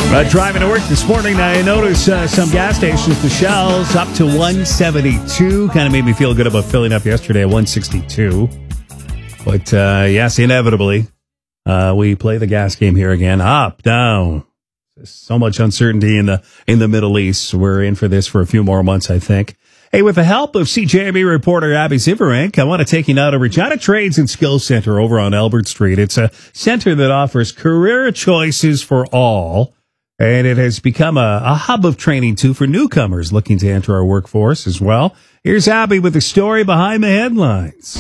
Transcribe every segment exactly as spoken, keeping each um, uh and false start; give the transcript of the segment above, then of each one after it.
Uh, driving to work this morning, I noticed uh, some gas stations, the Shell's up to one seventy-two. Kind of made me feel good about filling up yesterday at one sixty-two. But uh, yes, inevitably, uh, we play the gas game here again. Up, down. There's so much uncertainty in the in the Middle East. We're in for this for a few more months, I think. Hey, with the help of C J M E reporter Abby Zivarenk, I want to take you now to Regina Trades and Skills Center over on Albert Street. It's a center that offers career choices for all. And it has become a, a hub of training, too, for newcomers looking to enter our workforce as well. Here's Abby with the story behind the headlines.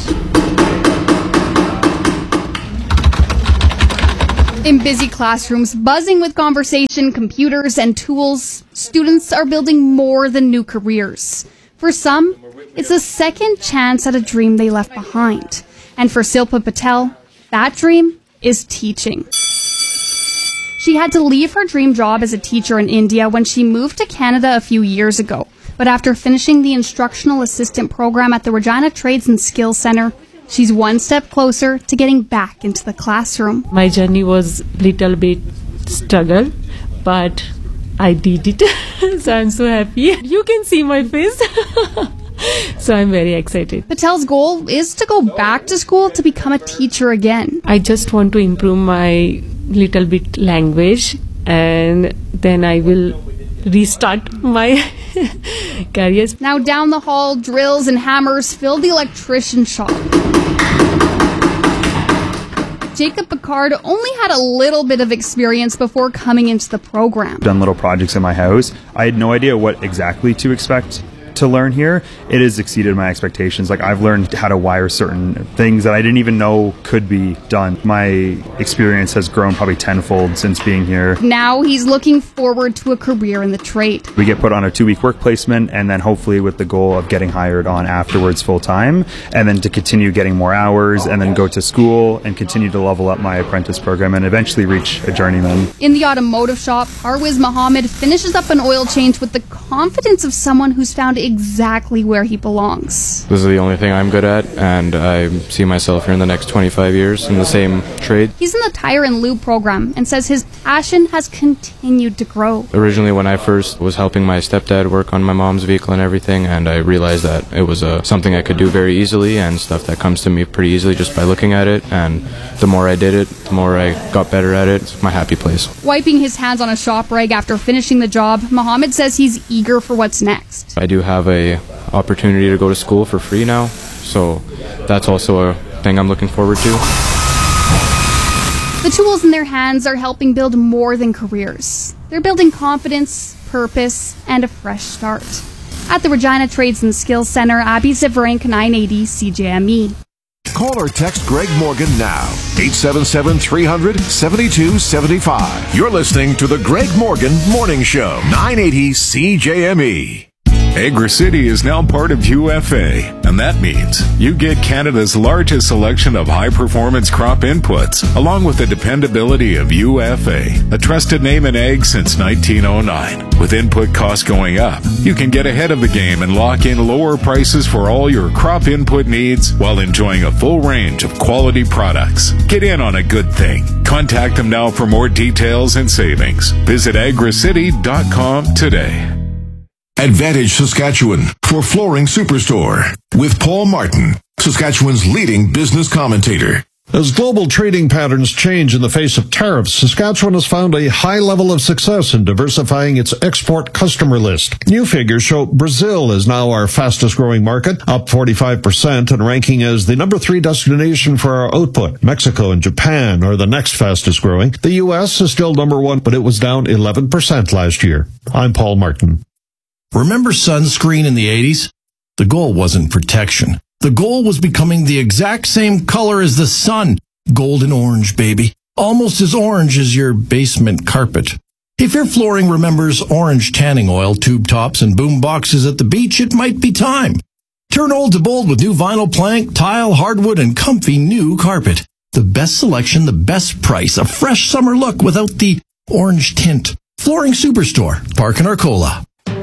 In busy classrooms, buzzing with conversation, computers, and tools, students are building more than new careers. For some, it's a second chance at a dream they left behind. And for Silpa Patel, that dream is teaching. She had to leave her dream job as a teacher in India when she moved to Canada a few years ago. But after finishing the instructional assistant program at the Regina Trades and Skills Center, she's one step closer to getting back into the classroom. My journey was little bit struggle, but I did it. So I'm so happy. You can see my face. So I'm very excited. Patel's goal is to go back to school to become a teacher again. I just want to improve my little bit language, and then I will restart my career. Now down the hall, drills and hammers fill the electrician shop. Jacob Picard only had a little bit of experience before coming into the program. Done little projects in my house. I had no idea what exactly to expect to learn here. It has exceeded my expectations. Like, I've learned how to wire certain things that I didn't even know could be done. My experience has grown probably tenfold since being here. Now he's looking forward to a career in the trade. We get put on a two-week work placement, and then hopefully with the goal of getting hired on afterwards full-time, and then to continue getting more hours, and then go to school and continue to level up my apprentice program and eventually reach a journeyman. In the automotive shop, Parwiz Mohammed finishes up an oil change with the confidence of someone who's found exactly where he belongs. This is the only thing I'm good at, and I see myself here in the next twenty-five years in the same trade. He's in the tire and lube program and says his passion has continued to grow. Originally, when I first was helping my stepdad work on my mom's vehicle and everything, and I realized that it was uh, something I could do very easily and stuff that comes to me pretty easily just by looking at it, and the more I did it, the more I got better at it. It's my happy place. Wiping his hands on a shop rag after finishing the job, Mohammed says he's eager for what's next. I do have a opportunity to go to school for free now, so that's also a thing I'm looking forward to. The tools in their hands are helping build more than careers. They're building confidence, purpose, and a fresh start. At the Regina Trades and Skills Center, Abby Zivarenk, nine eighty C J M E. Call or text Greg Morgan now. eight seven seven, three hundred, seven two seven five. You're listening to the Greg Morgan Morning Show. nine eighty C J M E. Agri-City is now part of U F A, and that means you get Canada's largest selection of high-performance crop inputs, along with the dependability of U F A, a trusted name in ag since nineteen oh nine. With input costs going up, you can get ahead of the game and lock in lower prices for all your crop input needs while enjoying a full range of quality products. Get in on a good thing. Contact them now for more details and savings. Visit agri city dot com today. Advantage Saskatchewan for Flooring Superstore with Paul Martin, Saskatchewan's leading business commentator. As global trading patterns change in the face of tariffs, Saskatchewan has found a high level of success in diversifying its export customer list. New figures show Brazil is now our fastest growing market, up forty-five percent and ranking as the number three destination for our output. Mexico and Japan are the next fastest growing. The U S is still number one, but it was down eleven percent last year. I'm Paul Martin. Remember sunscreen in the eighties? The goal wasn't protection. The goal was becoming the exact same color as the sun. Golden orange, baby. Almost as orange as your basement carpet. If your flooring remembers orange tanning oil, tube tops, and boom boxes at the beach, it might be time. Turn old to bold with new vinyl plank, tile, hardwood, and comfy new carpet. The best selection, the best price, a fresh summer look without the orange tint. Flooring Superstore, Park and Arcola.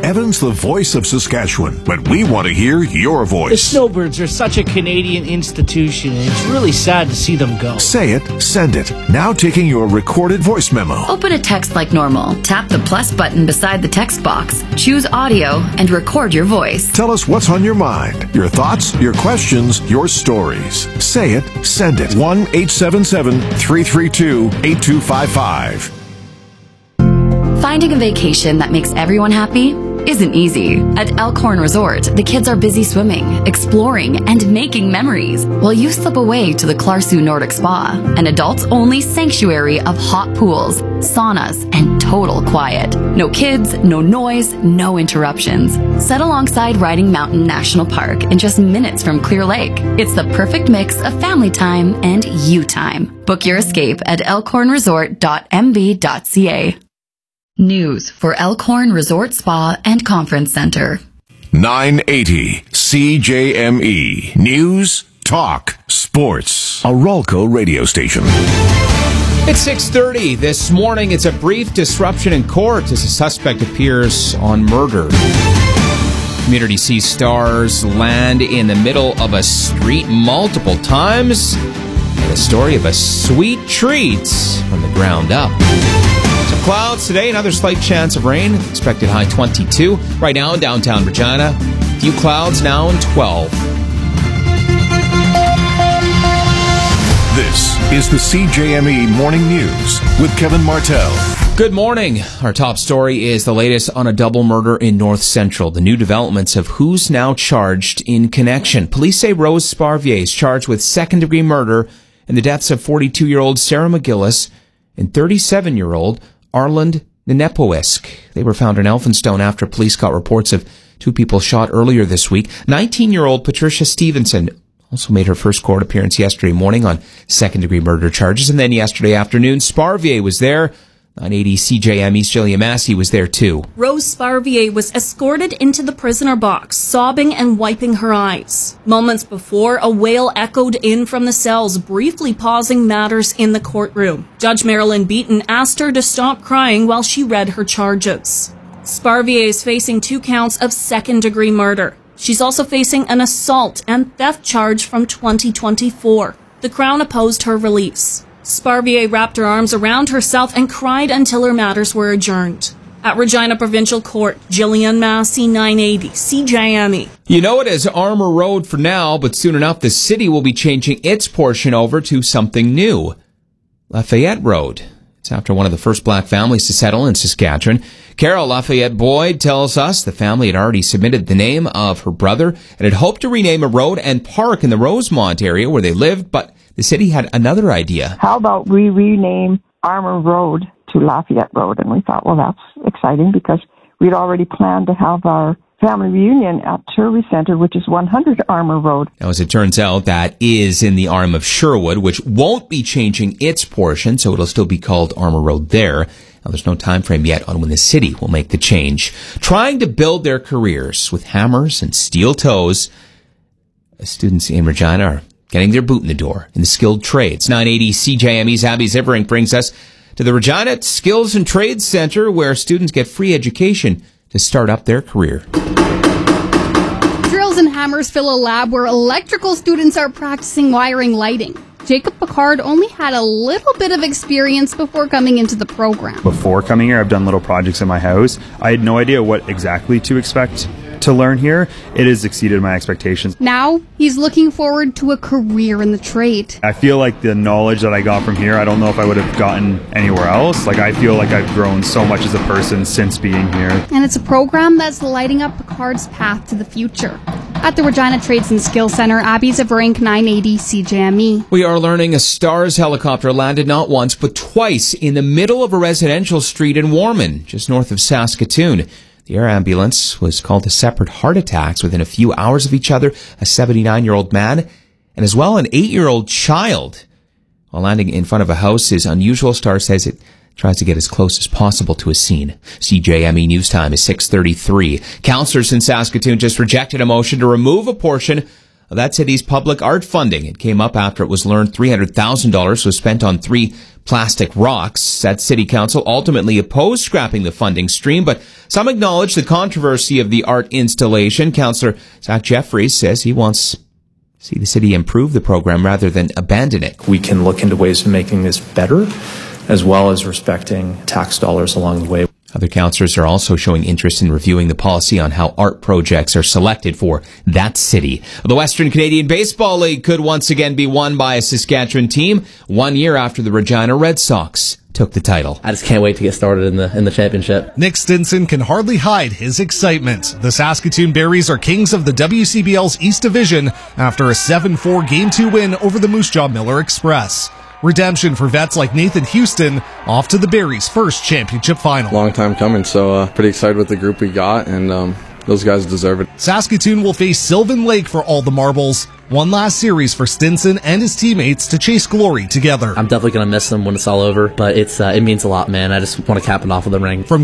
Evan's the voice of Saskatchewan, but we want to hear your The voice. Snowbirds are such a Canadian institution, and it's really sad to see them go. Say it, send it. Now taking your recorded voice memo. Open a text like normal. Tap the plus button beside the text box. Choose audio and record your voice. Tell us what's on your mind, your thoughts, your questions, your stories. Say it, send it. one eight seven seven, three three two, eight two five five. Finding a vacation that makes everyone happy isn't easy. At Elkhorn Resort, the kids are busy swimming, exploring, and making memories, while you slip away to the Clarsu Nordic Spa, an adults-only sanctuary of hot pools, saunas, and total quiet. No kids, no noise, no interruptions. Set alongside Riding Mountain National Park in just minutes from Clear Lake. It's the perfect mix of family time and you time. Book your escape at elkhorn resort dot m b dot c a. News for Elkhorn Resort Spa and Conference Center. nine eighty C J M E. News, talk, sports. A Ralco radio station. It's six thirty. This morning, it's a brief disruption in court as a suspect appears on murder. Community sees stars land in the middle of a street multiple times. And the story of a sweet treat from the ground up. Some clouds today, another slight chance of rain. Expected high twenty-two. Right now in downtown Regina, few clouds now in twelve. This is the C J M E Morning News with Kevin Martell. Good morning. Our top story is the latest on a double murder in North Central. The new developments of who's now charged in connection. Police say Rose Sparvier is charged with second-degree murder in the deaths of forty-two-year-old Sarah McGillis and thirty-seven-year-old Arland Nenepoesk. They were found in Elphinstone after police got reports of two people shot earlier this week. nineteen-year-old Patricia Stevenson also made her first court appearance yesterday morning on second-degree murder charges. And then yesterday afternoon, Sparvier was there. nine eighty C J M E's Jillian Massey was there too. Rose Sparvier was escorted into the prisoner box, sobbing and wiping her eyes. Moments before, a wail echoed in from the cells, briefly pausing matters in the courtroom. Judge Marilyn Beaton asked her to stop crying while she read her charges. Sparvier is facing two counts of second-degree murder. She's also facing an assault and theft charge from twenty twenty-four. The Crown opposed her release. Sparvier wrapped her arms around herself and cried until her matters were adjourned. At Regina Provincial Court, Jillian Massey, nine eighty C J M E. You know it as Armour Road for now, but soon enough the city will be changing its portion over to something new. Lafayette Road. It's after one of the first black families to settle in Saskatchewan. Carol Lafayette Boyd tells us the family had already submitted the name of her brother and had hoped to rename a road and park in the Rosemont area where they lived, but the city had another idea. How about we rename Armour Road to Lafayette Road? And we thought, well, that's exciting because we'd already planned to have our family reunion at Turvey Centre, which is one hundred Armour Road. Now, as it turns out, that is in the arm of Sherwood, which won't be changing its portion, so it'll still be called Armour Road there. Now, there's no time frame yet on when the city will make the change. Trying to build their careers with hammers and steel toes, students in Regina are getting their boot in the door in the skilled trades. nine eighty C J M E's Abby Ziverink brings us to the Regina Skills and Trades Center, where students get free education to start up their career. Drills and hammers fill a lab where electrical students are practicing wiring lighting. Jacob Picard only had a little bit of experience before coming into the program. Before coming here, I've done little projects in my house. I had no idea what exactly to expect to learn here. It has exceeded my expectations. Now, he's looking forward to a career in the trade. I feel like the knowledge that I got from here, I don't know if I would have gotten anywhere else. Like, I feel like I've grown so much as a person since being here. And it's a program that's lighting up Picard's path to the future. At the Regina Trades and Skills Center, Abby Ziverink, nine eighty C J M E. We are learning a STARS helicopter landed not once, but twice in the middle of a residential street in Warman, just north of Saskatoon. The air ambulance was called to separate heart attacks within a few hours of each other, a seventy-nine-year-old man, and as well an eight-year-old child. While landing in front of a house is unusual, STARS says it tries to get as close as possible to a scene. C J M E News Time is six thirty-three. Councillors in Saskatoon just rejected a motion to remove a portion of that city's public art funding. It came up after it was learned three hundred thousand dollars was spent on three plastic rocks. That city council ultimately opposed scrapping the funding stream, but some acknowledge the controversy of the art installation. Councillor Zach Jeffries says he wants to see the city improve the program rather than abandon it. We can look into ways of making this better, as well as respecting tax dollars along the way. Other councillors are also showing interest in reviewing the policy on how art projects are selected for that city. The Western Canadian Baseball League could once again be won by a Saskatchewan team one year after the Regina Red Sox took the title. I just can't wait to get started in the in the championship. Nick Stinson can hardly hide his excitement. The Saskatoon Berries are kings of the W C B L's East Division after a seven four Game two win over the Moose Jaw Miller Express. Redemption for vets like Nathan Houston, off to the Berries' first championship final. Long time coming, so uh, pretty excited with the group we got, and um, those guys deserve it. Saskatoon will face Sylvan Lake for all the marbles. One last series for Stinson and his teammates to chase glory together. I'm definitely going to miss them when it's all over, but it's uh, it means a lot, man. I just want to cap it off with a ring. From